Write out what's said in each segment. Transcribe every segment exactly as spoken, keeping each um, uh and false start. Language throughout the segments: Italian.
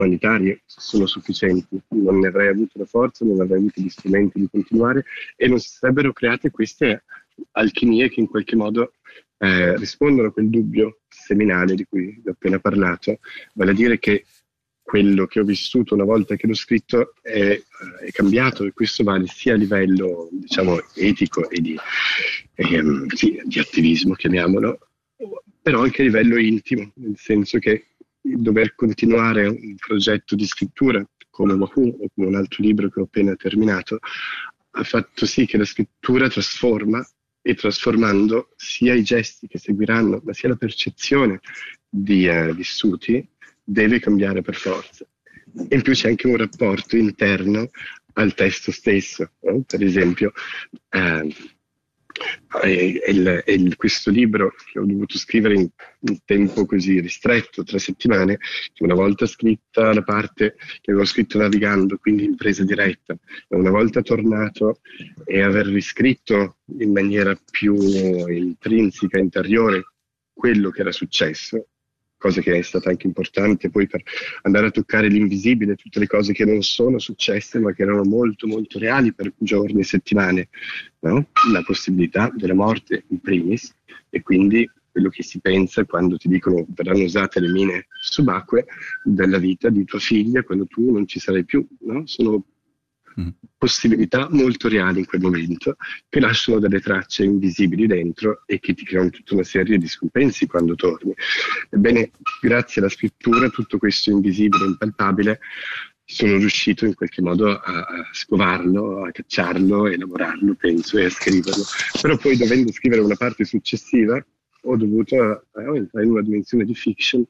umanitarie sono sufficienti, non ne avrei avuto la forza, non avrei avuto gli strumenti di continuare e non si sarebbero create queste alchimie che in qualche modo eh, rispondono a quel dubbio seminale di cui vi ho appena parlato, vale a dire che quello che ho vissuto una volta che l'ho scritto è, è cambiato, e questo vale sia a livello, diciamo, etico e di, ehm, sì, di attivismo, chiamiamolo, però anche a livello intimo, nel senso che il dover continuare un progetto di scrittura come Wahoo o come un altro libro che ho appena terminato ha fatto sì che la scrittura trasforma, e trasformando sia i gesti che seguiranno, ma sia la percezione di eh, vissuti, deve cambiare per forza. E in più c'è anche un rapporto interno al testo stesso, no? Per esempio eh, il, il, questo libro che ho dovuto scrivere in un tempo così ristretto, tre settimane, una volta scritta la parte che avevo scritto navigando, quindi in presa diretta, e una volta tornato e aver riscritto in maniera più intrinseca, interiore, quello che era successo, cosa che è stata anche importante poi per andare a toccare l'invisibile, tutte le cose che non sono successe ma che erano molto molto reali per giorni e settimane, no? La possibilità della morte in primis, e quindi quello che si pensa quando ti dicono verranno usate le mine subacquee, della vita di tua figlia quando tu non ci sarai più, no? Sono possibilità molto reali in quel momento, che lasciano delle tracce invisibili dentro e che ti creano tutta una serie di scompensi quando torni. Ebbene, grazie alla scrittura, tutto questo invisibile, impalpabile, sono riuscito in qualche modo a, a scovarlo, a cacciarlo, a elaborarlo, penso, e a scriverlo. Però poi, dovendo scrivere una parte successiva, ho dovuto eh, entrare in una dimensione di fiction,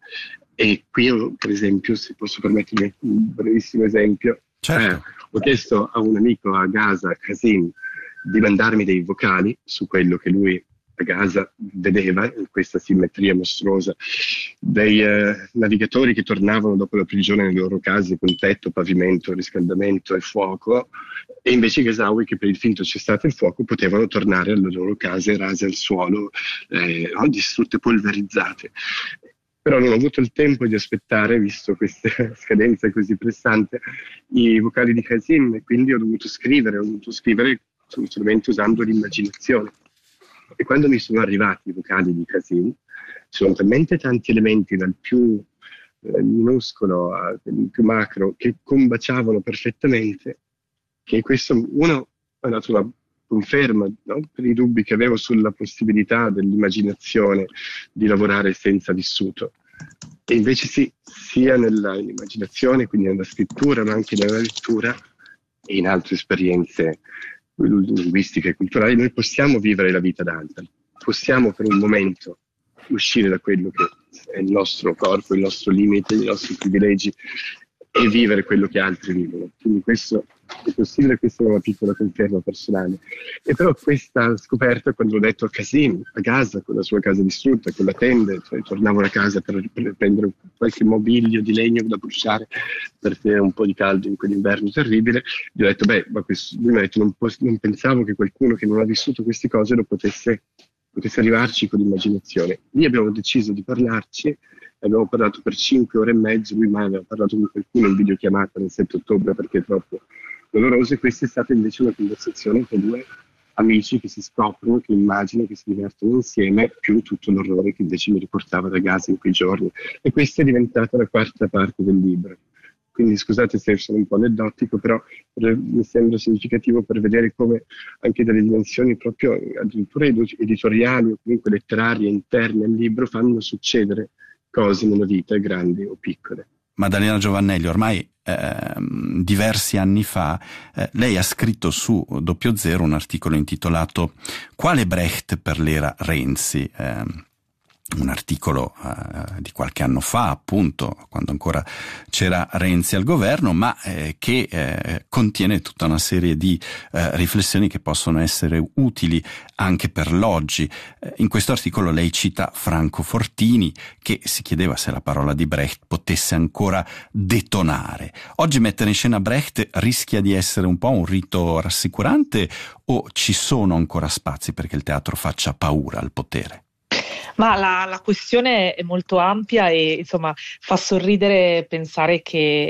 e qui, ho, per esempio, se posso permettermi un brevissimo esempio, certo. eh, ho chiesto a un amico a Gaza, Qasim, di mandarmi dei vocali su quello che lui a Gaza vedeva in questa simmetria mostruosa, dei eh, navigatori che tornavano dopo la prigione nelle loro case con tetto, pavimento, riscaldamento e fuoco, e invece i gazawi che per il finto cessate il fuoco potevano tornare alle loro case rase al suolo, eh, distrutte, polverizzate. Però non ho avuto il tempo di aspettare, visto questa scadenza così pressante, i vocali di Qasim, e quindi ho dovuto scrivere, ho dovuto scrivere solamente usando l'immaginazione. E quando mi sono arrivati i vocali di Qasim, ci sono talmente tanti elementi, dal più eh, minuscolo al più macro, che combaciavano perfettamente, che questo, uno, è dato una conferma, no? Per i dubbi che avevo sulla possibilità dell'immaginazione di lavorare senza vissuto. E invece sì, sia nell'immaginazione, quindi nella scrittura, ma anche nella lettura e in altre esperienze linguistiche e culturali, noi possiamo vivere la vita da altri, possiamo per un momento uscire da quello che è il nostro corpo, il nostro limite, i nostri privilegi, e vivere quello che altri vivono. Quindi questo è possibile, questa è una piccola conferma personale. E però questa scoperta, quando ho detto a Qasim, a Gaza, con la sua casa distrutta, con la tenda, cioè tornavo a casa per, per prendere qualche mobilio di legno da bruciare per tenere un po' di caldo in quell'inverno terribile, gli ho detto, beh, ma questo, lui mi ha detto, non, po- non pensavo che qualcuno che non ha vissuto queste cose lo potesse, potesse arrivarci con l'immaginazione. Lì abbiamo deciso di parlarci. Abbiamo parlato per cinque ore e mezzo, lui mai aveva parlato con qualcuno in videochiamata nel sette ottobre perché è troppo doloroso, e questa è stata invece una conversazione tra due amici che si scoprono, che immaginano, che si divertono insieme, più tutto l'orrore che invece mi riportava da Gaza in quei giorni. E questa è diventata la quarta parte del libro. Quindi scusate se sono un po' aneddotico, però mi sembra significativo per vedere come anche delle dimensioni proprio addirittura editoriali o comunque letterarie interne al libro fanno succedere cose nella vita, grandi o piccole. Maddalena Giovannelli, ormai eh, diversi anni fa eh, lei ha scritto su Doppio Zero un articolo intitolato "Quale Brecht per l'era Renzi?", eh, un articolo eh, di qualche anno fa, appunto, quando ancora c'era Renzi al governo, ma eh, che eh, contiene tutta una serie di eh, riflessioni che possono essere utili anche per l'oggi. Eh, in questo articolo lei cita Franco Fortini, che si chiedeva se la parola di Brecht potesse ancora detonare. Oggi mettere in scena Brecht rischia di essere un po' un rito rassicurante, o ci sono ancora spazi perché il teatro faccia paura al potere? Ma la, la questione è molto ampia e insomma fa sorridere pensare che